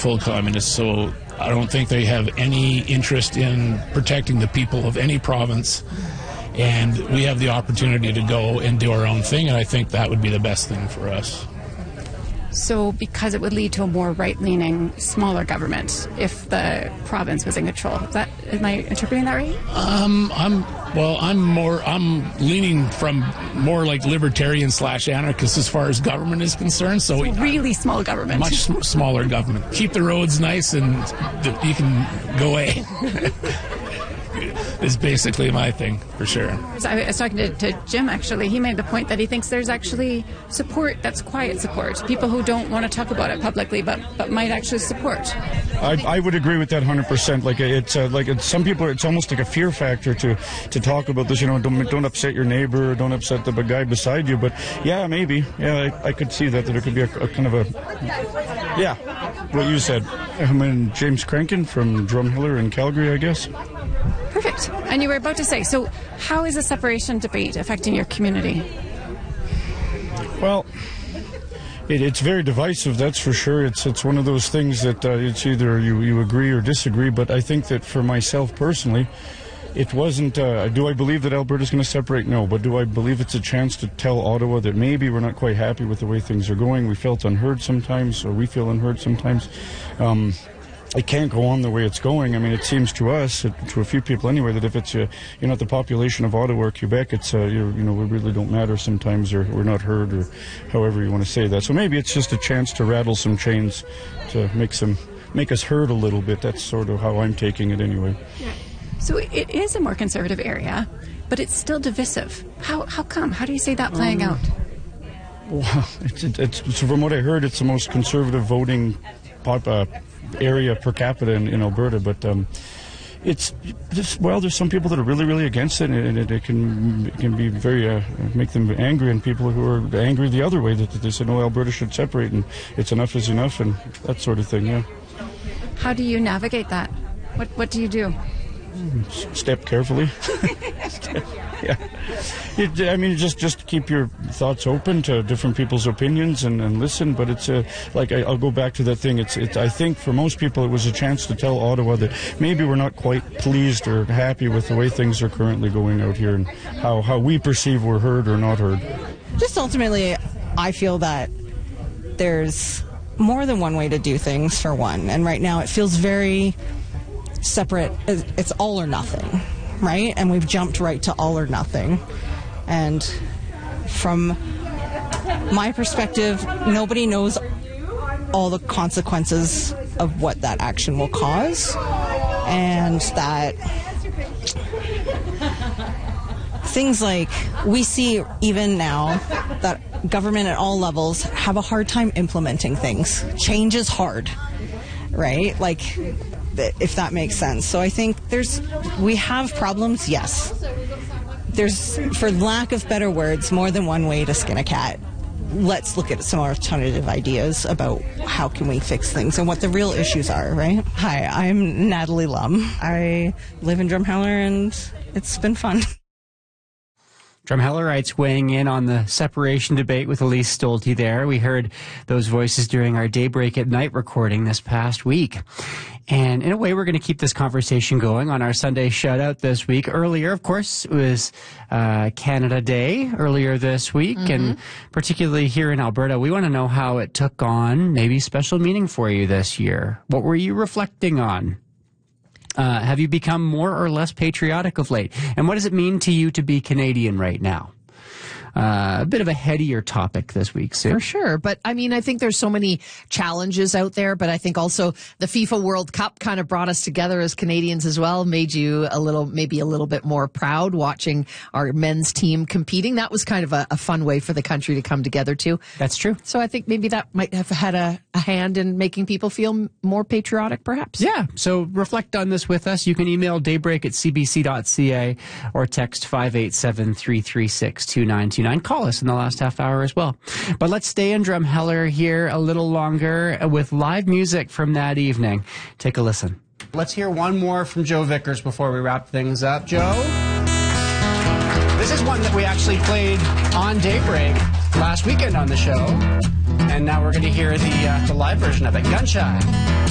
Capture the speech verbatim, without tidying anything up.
full communists, so I don't think they have any interest in protecting the people of any province. And we have the opportunity to go and do our own thing, and I think that would be the best thing for us. So because it would lead to a more right-leaning, smaller government if the province was in control. Is that, am I interpreting that right? Um, I'm, well, I'm more, I'm leaning from more like libertarian slash anarchist as far as government is concerned. So, so really small government. Much sm- smaller government. Keep the roads nice and th- you can go away. Is basically my thing, for sure. So I was talking to, to Jim, actually. He made the point that he thinks there's actually support that's quiet support. People who don't want to talk about it publicly, but, but might actually support. I, I would agree with that one hundred percent. Like it's uh, like it's, some people, it's almost like a fear factor to, to talk about this. You know, don't don't upset your neighbor, don't upset the guy beside you. But yeah, maybe. Yeah, I, I could see that that there could be a, a kind of a yeah. What you said. I'm in James Crankin from Drumheller in Calgary, I guess. Perfect. And you were about to say, so how is the separation debate affecting your community? Well, it, it's very divisive, that's for sure. It's it's one of those things that uh, it's either you, you agree or disagree, but I think that for myself personally, it wasn't, uh, do I believe that Alberta's going to separate? No, but do I believe it's a chance to tell Ottawa that maybe we're not quite happy with the way things are going? We felt unheard sometimes, or we feel unheard sometimes. Um, It can't go on the way it's going. I mean, it seems to us, to a few people anyway, that if it's uh, you're not the population of Ottawa or Quebec, it's uh, you're, you know we really don't matter sometimes, or we're not heard, or however you want to say that. So maybe it's just a chance to rattle some chains, to make some make us heard a little bit. That's sort of how I'm taking it anyway. So it is a more conservative area, but it's still divisive. How how come? How do you see that playing um, out? Well, it's, it's, it's from what I heard, it's the most conservative voting pop. Uh, area per capita in, in Alberta, but um, it's just, well, there's some people that are really, really against it, and it, it can it can be very uh, make them angry, and people who are angry the other way that, that they say no, Alberta should separate, and it's enough is enough, and that sort of thing. Yeah. How do you navigate that? What What do you do? Step carefully. Step, yeah. It, I mean, just just keep your thoughts open to different people's opinions and, and listen. But it's uh, like I, I'll go back to that thing. It's it, I think for most people it was a chance to tell Ottawa that maybe we're not quite pleased or happy with the way things are currently going out here, and how, how we perceive we're heard or not heard. Just ultimately, I feel that there's more than one way to do things, for one. And right now it feels very separate. It's all or nothing, right? And we've jumped right to all or nothing. And from my perspective, nobody knows all the consequences of what that action will cause, and that things like we see even now that government at all levels have a hard time implementing things. Change is hard, right? Like, if that makes sense. So I think there's, we have problems, yes. There's, for lack of better words, more than one way to skin a cat. Let's look at some alternative ideas about how can we fix things and what the real issues are, right? Hi, I'm Natalie Lum. I live in Drumheller, and it's been fun. Drumhellerites weighing in on the separation debate with Elise Stolte there. We heard those voices during our Daybreak at Night recording this past week. And in a way, we're going to keep this conversation going on our Sunday shout-out this week. Earlier, of course, it was uh, Canada Day earlier this week, mm-hmm. and particularly here in Alberta, we want to know how it took on maybe special meaning for you this year. What were you reflecting on? Uh, have you become more or less patriotic of late? And what does it mean to you to be Canadian right now? Uh, a bit of a headier topic this week, Sue. For sure. But, I mean, I think there's so many challenges out there, but I think also the FIFA World Cup kind of brought us together as Canadians as well, made you a little, maybe a little bit more proud watching our men's team competing. That was kind of a, a fun way for the country to come together, too. That's true. So I think maybe that might have had a, a hand in making people feel more patriotic, perhaps. Yeah. So reflect on this with us. You can email daybreak at c b c dot c a or text five eight seven, three three six, two nine two nine. Call us in the last half hour as well. But let's stay in Drumheller here a little longer with live music from that evening. Take a listen. Let's hear one more from Joe Vickers before we wrap things up. Joe? This is one that we actually played on Daybreak last weekend on the show. And now we're going to hear the, uh, the live version of it. Gunshy.